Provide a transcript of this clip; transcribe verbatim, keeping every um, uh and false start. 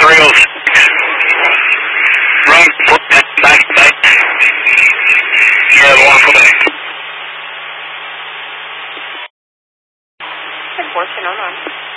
three oh six. Run, back, back, back. You have a wonderful day. Good fortune, hold on.